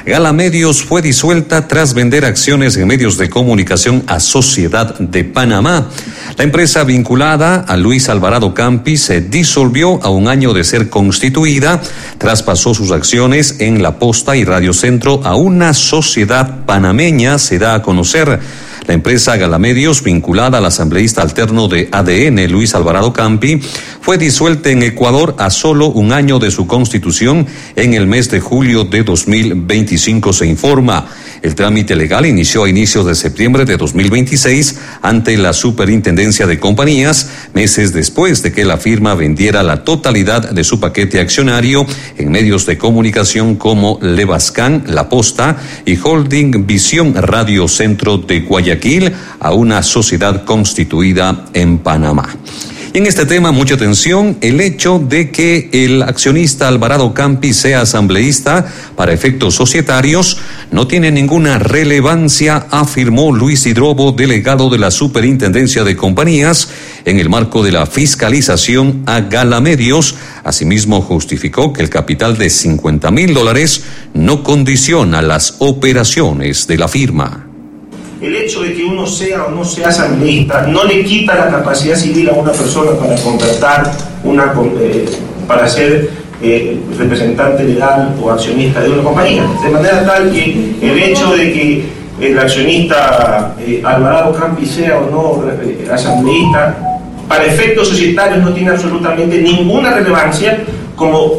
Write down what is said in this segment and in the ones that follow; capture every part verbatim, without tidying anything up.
Gala Medios fue disuelta tras vender acciones en medios de comunicación a Sociedad de Panamá. La empresa vinculada a Luis Alvarado Campi se disolvió a un año de ser constituida, traspasó sus acciones en La Posta y Radio Centro a una sociedad panameña, se da a conocer. La empresa Galamedios, vinculada al asambleísta alterno de A D N, Luis Alvarado Campi, fue disuelta en Ecuador a solo un año de su constitución en el mes de julio de dos mil veinticinco, se informa. El trámite legal inició a inicios de septiembre de dos mil veintiséis ante la Superintendencia de Compañías, meses después de que la firma vendiera la totalidad de su paquete accionario en medios de comunicación como Levascan, La Posta y Holding Visión Radio Centro de Guayaquil a una sociedad constituida en Panamá. Y en este tema, mucha atención, el hecho de que el accionista Alvarado Campi sea asambleísta para efectos societarios no tiene ninguna relevancia, afirmó Luis Hidrobo, delegado de la Superintendencia de Compañías, en el marco de la fiscalización a Galamedios. Asimismo, justificó que el capital de cincuenta mil dólares no condiciona las operaciones de la firma. El hecho de que uno sea o no sea asambleísta no le quita la capacidad civil a una persona para contratar, una, eh, para ser eh, representante legal o accionista de una compañía. De manera tal que el hecho de que el accionista eh, Alvarado Campi sea o no eh, asambleísta, para efectos societarios no tiene absolutamente ninguna relevancia, como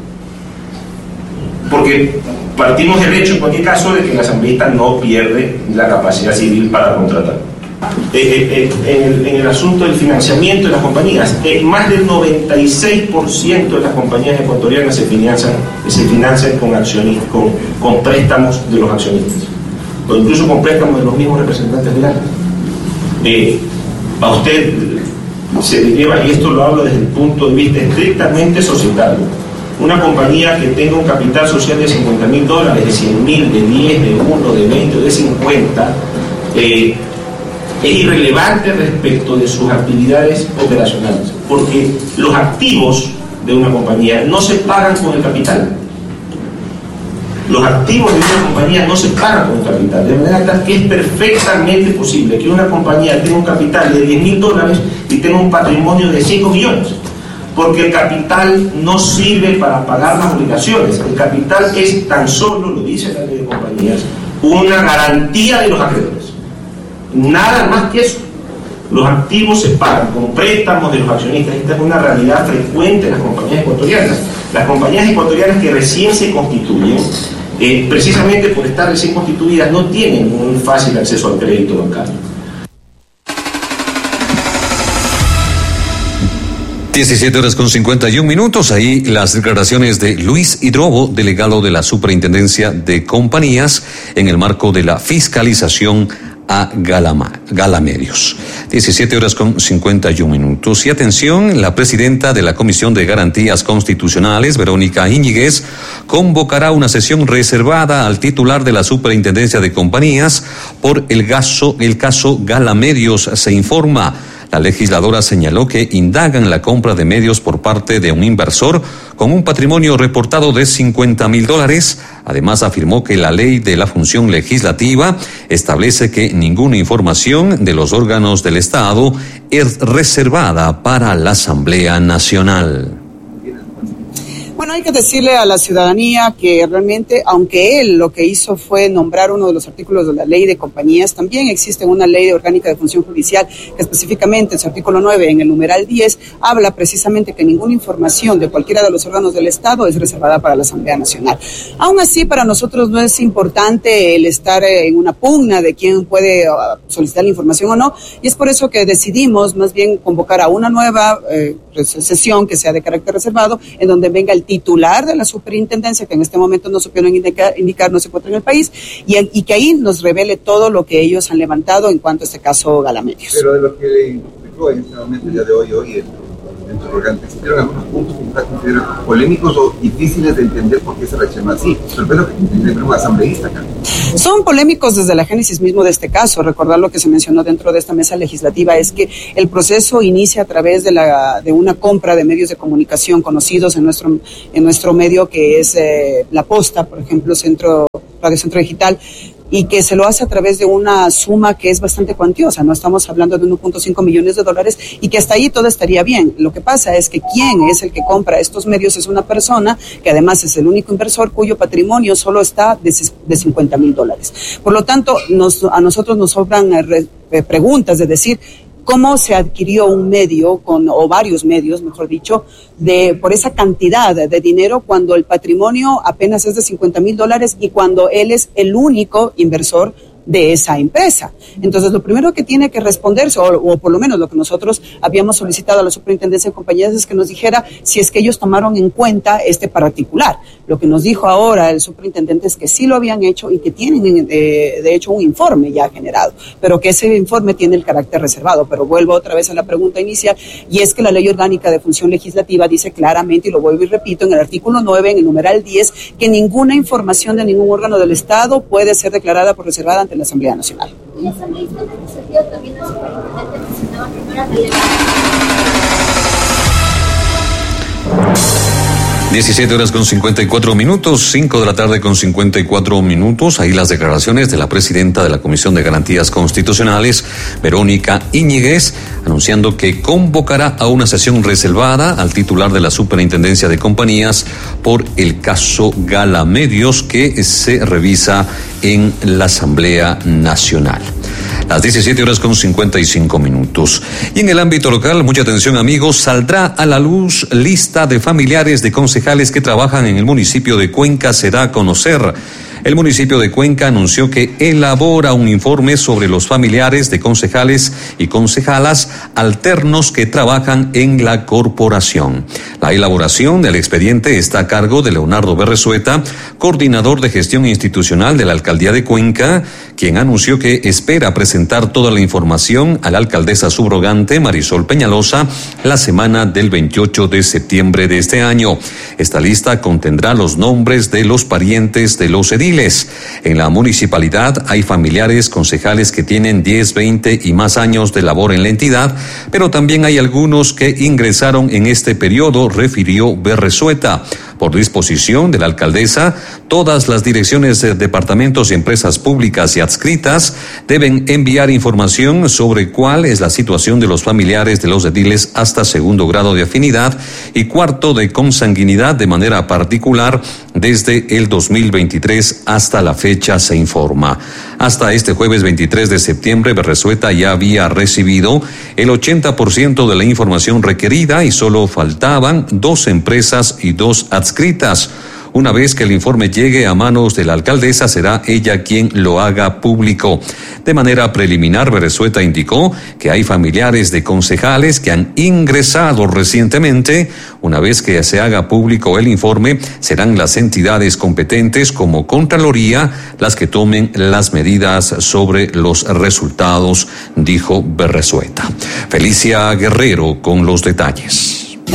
porque partimos del hecho, en cualquier caso, de que el asambleísta no pierde la capacidad civil para contratar. Eh, eh, eh, en, el, en el asunto del financiamiento de las compañías, eh, más del noventa y seis por ciento de las compañías ecuatorianas se financian, se financian con, accionistas, con, con préstamos de los accionistas, o incluso con préstamos de los mismos representantes legales. Eh, a usted se le lleva, y esto lo hablo desde el punto de vista estrictamente societario, una compañía que tenga un capital social de cincuenta mil dólares, de cien mil, de diez, de uno, de veinte, de cincuenta, eh, es irrelevante respecto de sus actividades operacionales, porque los activos de una compañía no se pagan con el capital. Los activos de una compañía no se pagan con el capital, de manera tal que es perfectamente posible que una compañía tenga un capital de diez mil dólares y tenga un patrimonio de cinco millones. Porque el capital no sirve para pagar las obligaciones. El capital es tan solo, lo dice la ley de compañías, una garantía de los acreedores. Nada más que eso. Los activos se pagan con préstamos de los accionistas. Esta es una realidad frecuente en las compañías ecuatorianas. Las compañías ecuatorianas que recién se constituyen, eh, precisamente por estar recién constituidas, no tienen un fácil acceso al crédito bancario. diecisiete horas con cincuenta y un minutos, ahí las declaraciones de Luis Hidrobo, delegado de la Superintendencia de Compañías, en el marco de la fiscalización a Galama, Galamedios. diecisiete horas con cincuenta y un minutos. Y atención, la presidenta de la Comisión de Garantías Constitucionales, Verónica Íñiguez, convocará una sesión reservada al titular de la Superintendencia de Compañías por el caso, el caso Galamedios, se informa. La legisladora señaló que indagan la compra de medios por parte de un inversor con un patrimonio reportado de cincuenta mil dólares. Además, afirmó que la ley de la función legislativa establece que ninguna información de los órganos del Estado es reservada para la Asamblea Nacional. Bueno, hay que decirle a la ciudadanía que realmente, aunque él lo que hizo fue nombrar uno de los artículos de la ley de compañías, también existe una ley orgánica de función judicial que específicamente en su artículo nueve, en el numeral diez, habla precisamente que ninguna información de cualquiera de los órganos del Estado es reservada para la Asamblea Nacional. Aún así, para nosotros no es importante el estar en una pugna de quién puede solicitar la información o no, y es por eso que decidimos más bien convocar a una nueva eh, sesión que sea de carácter reservado, en donde venga el titular de la superintendencia, que en este momento no supieron indicar, indicar no se encuentra en el país, y, y que ahí nos revele todo lo que ellos han levantado en cuanto a este caso Galamedios. Pero de lo que le explicó en este momento, el día de hoy, hoy, el interrogante, ¿existieron algunos puntos que usted considera polémicos o difíciles de entender por qué se reaccionó así? Sorprendo que tiene un asambleísta acá. Son polémicos desde la génesis mismo de este caso. Recordar lo que se mencionó dentro de esta mesa legislativa es que el proceso inicia a través de la de una compra de medios de comunicación conocidos en nuestro en nuestro medio, que es eh, La Posta, por ejemplo, Centro Radio Centro Digital, y que se lo hace a través de una suma que es bastante cuantiosa, no estamos hablando de uno punto cinco millones de dólares, y que hasta ahí todo estaría bien. Lo que pasa es que quien es el que compra estos medios es una persona que además es el único inversor cuyo patrimonio solo está de, de cincuenta mil dólares. Por lo tanto, nos, a nosotros nos sobran eh, re, eh, preguntas de decir, ¿cómo se adquirió un medio, con, o varios medios, mejor dicho, de por esa cantidad de dinero cuando el patrimonio apenas es de cincuenta mil dólares y cuando él es el único inversor de esa empresa? Entonces, lo primero que tiene que responderse, o, o por lo menos lo que nosotros habíamos solicitado a la Superintendencia de Compañías, es que nos dijera si es que ellos tomaron en cuenta este particular. Lo que nos dijo ahora el superintendente es que sí lo habían hecho y que tienen, eh, de hecho, un informe ya generado, pero que ese informe tiene el carácter reservado. Pero vuelvo otra vez a la pregunta inicial, y es que la Ley Orgánica de Función Legislativa dice claramente, y lo vuelvo y repito, en el artículo nueve, en el numeral diez, que ninguna información de ningún órgano del Estado puede ser declarada por reservada ante la Asamblea Nacional. Y la asambleísta en ese sentido también el superintendente mencionaba que no era relevante. diecisiete horas con cincuenta y cuatro minutos, cinco de la tarde con cincuenta y cuatro minutos. Ahí las declaraciones de la presidenta de la Comisión de Garantías Constitucionales, Verónica Íñiguez, anunciando que convocará a una sesión reservada al titular de la Superintendencia de Compañías por el caso Gala Medios, que se revisa en la Asamblea Nacional. Las diecisiete horas con cincuenta y cinco minutos. Y en el ámbito local, mucha atención amigos, saldrá a la luz lista de familiares de concejales que trabajan en el municipio de Cuenca, se da a conocer. El municipio de Cuenca anunció que elabora un informe sobre los familiares de concejales y concejalas alternos que trabajan en la corporación. La elaboración del expediente está a cargo de Leonardo Berresueta, coordinador de gestión institucional de la Alcaldía de Cuenca, quien anunció que espera presentar toda la información a la alcaldesa subrogante Marisol Peñalosa la semana del veintiocho de septiembre de este año. Esta lista contendrá los nombres de los parientes de los ediles. En la municipalidad hay familiares concejales que tienen diez, veinte y más años de labor en la entidad, pero también hay algunos que ingresaron en este periodo, refirió Berresueta. Por disposición de la alcaldesa, todas las direcciones de departamentos y empresas públicas y adscritas deben enviar información sobre cuál es la situación de los familiares de los ediles hasta segundo grado de afinidad y cuarto de consanguinidad de manera particular desde el dos mil veintitrés hasta la fecha, se informa. Hasta este jueves veintitrés de septiembre, Berresueta ya había recibido el ochenta por ciento de la información requerida y solo faltaban dos empresas y dos adscritas. Una vez que el informe llegue a manos de la alcaldesa, será ella quien lo haga público. De manera preliminar, Berresueta indicó que hay familiares de concejales que han ingresado recientemente. Una vez que se haga público el informe, serán las entidades competentes como Contraloría las que tomen las medidas sobre los resultados, dijo Berresueta. Felicia Guerrero con los detalles.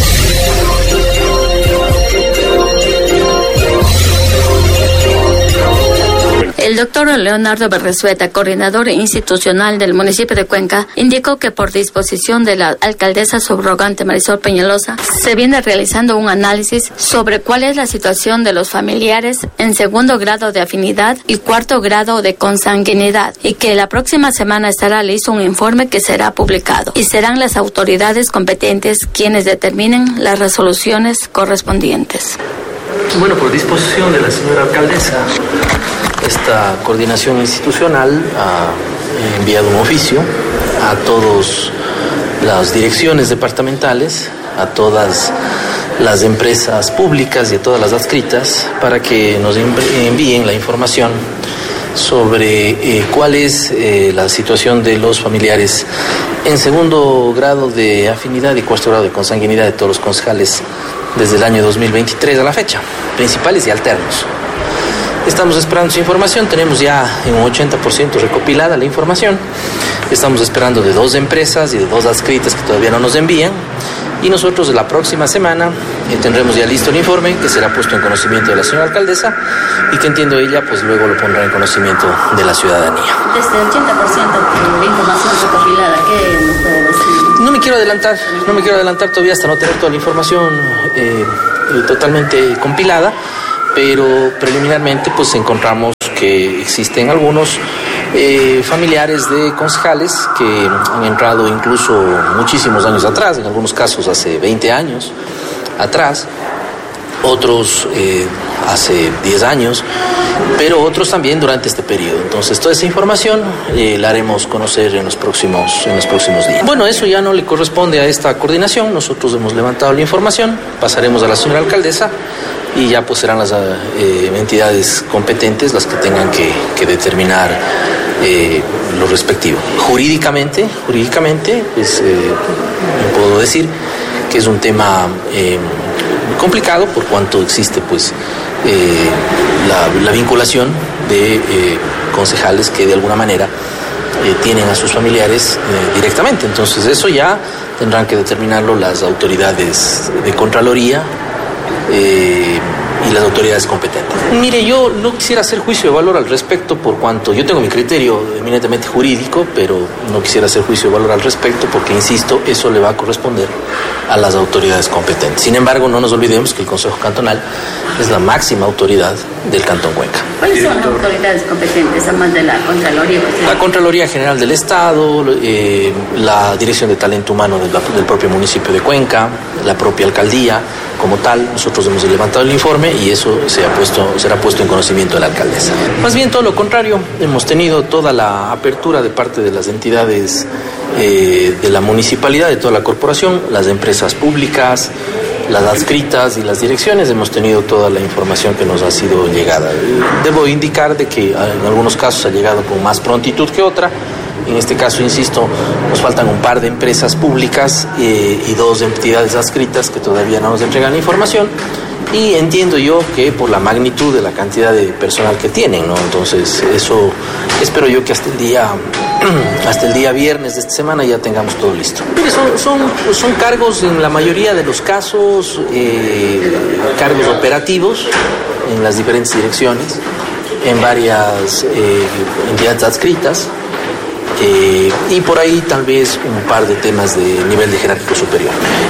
El doctor Leonardo Berresueta, coordinador institucional del municipio de Cuenca, indicó que por disposición de la alcaldesa subrogante Marisol Peñalosa, se viene realizando un análisis sobre cuál es la situación de los familiares en segundo grado de afinidad y cuarto grado de consanguinidad, y que la próxima semana estará listo un informe que será publicado, y serán las autoridades competentes quienes determinen las resoluciones correspondientes. Bueno, por disposición de la señora alcaldesa, esta coordinación institucional ha enviado un oficio a todas las direcciones departamentales, a todas las empresas públicas y a todas las adscritas para que nos envíen la información sobre eh, cuál es eh, la situación de los familiares en segundo grado de afinidad y cuarto grado de consanguinidad de todos los concejales desde el año dos mil veintitrés a la fecha, principales y alternos. Estamos esperando su información, tenemos ya en un ochenta por ciento recopilada la información. Estamos esperando de dos empresas y de dos adscritas que todavía no nos envían. Y nosotros la próxima semana eh, tendremos ya listo el informe que será puesto en conocimiento de la señora alcaldesa y que entiendo ella pues luego lo pondrá en conocimiento de la ciudadanía. Desde el ochenta por ciento de información recopilada, ¿qué nos puede decir? No me quiero adelantar, no me quiero adelantar todavía hasta no tener toda la información eh, eh, totalmente compilada, pero preliminarmente pues encontramos que que existen algunos eh, familiares de concejales que han entrado incluso muchísimos años atrás, en algunos casos hace veinte años atrás, otros eh, hace diez años, pero otros también durante este periodo. Entonces, toda esa información eh, la haremos conocer en los próximos, en los próximos días. Bueno, eso ya no le corresponde a esta coordinación. Nosotros hemos levantado la información, pasaremos a la señora alcaldesa y ya pues serán las eh, entidades competentes las que tengan que, que determinar eh, lo respectivo. Jurídicamente, jurídicamente, pues eh, puedo decir que es un tema eh, complicado por cuanto existe pues eh, la, la vinculación de eh, concejales que de alguna manera eh, tienen a sus familiares eh, directamente. Entonces eso ya tendrán que determinarlo las autoridades de Contraloría eh, y las autoridades competentes. Mire, yo no quisiera hacer juicio de valor al respecto por cuanto yo tengo mi criterio eminentemente jurídico, pero no quisiera hacer juicio de valor al respecto porque, insisto, eso le va a corresponder a las autoridades competentes. Sin embargo, no nos olvidemos que el Consejo Cantonal es la máxima autoridad del Cantón Cuenca. ¿Cuáles son las autoridades competentes, además de la Contraloría? La Contraloría General del Estado, eh, la Dirección de Talento Humano del, del propio municipio de Cuenca, la propia alcaldía como tal. Nosotros hemos levantado el informe y eso se ha puesto, será puesto en conocimiento de la alcaldesa. Más bien todo lo contrario, hemos tenido toda la apertura de parte de las entidades eh, de la municipalidad, de toda la corporación, las empresas públicas, las adscritas y las direcciones. Hemos tenido toda la información que nos ha sido llegada. Debo indicar de que en algunos casos ha llegado con más prontitud que otra. En este caso, insisto, nos faltan un par de empresas públicas eh, y dos entidades adscritas que todavía no nos entregan la información. Y entiendo yo que por la magnitud de la cantidad de personal que tienen, ¿no? Entonces, eso espero yo que hasta el día hasta el día viernes de esta semana ya tengamos todo listo. Mire, son, son, son cargos en la mayoría de los casos, eh, cargos operativos en las diferentes direcciones, en varias eh, entidades adscritas. Eh, y por ahí tal vez un par de temas de nivel de jerárquico superior.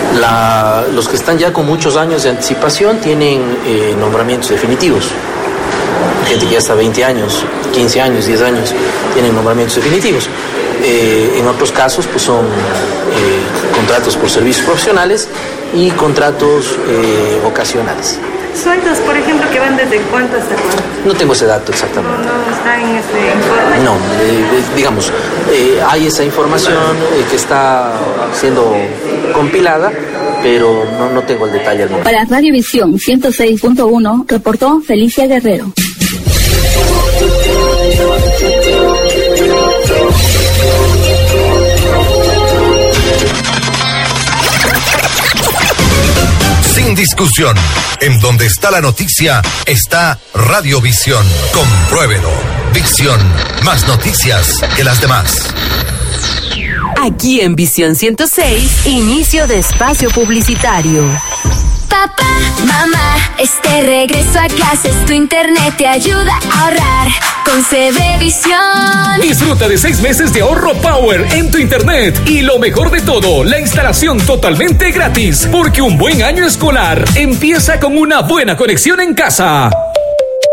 La, los que están ya con muchos años de anticipación tienen eh, nombramientos definitivos. Gente que ya está veinte años, quince años, diez años, tienen nombramientos definitivos. Eh, en otros casos pues son eh, contratos por servicios profesionales y contratos eh, ocasionales. ¿Sueldos, por ejemplo, que van desde cuánto hasta cuánto? No tengo ese dato exactamente. ¿No, no está en este informe? No, eh, digamos, eh, hay esa información eh, que está siendo compilada, pero no, no tengo el detalle al momento. Para Radio Visión ciento seis punto uno, reportó Felicia Guerrero. Sin discusión, en donde está la noticia, está Radiovisión. Compruébelo. Visión, más noticias que las demás. Aquí en Visión ciento seis, inicio de espacio publicitario. Papá, mamá, este regreso a clases, tu internet te ayuda a ahorrar con CBVision. Disfruta de seis meses de ahorro Power en tu internet. Y lo mejor de todo, la instalación totalmente gratis. Porque un buen año escolar empieza con una buena conexión en casa.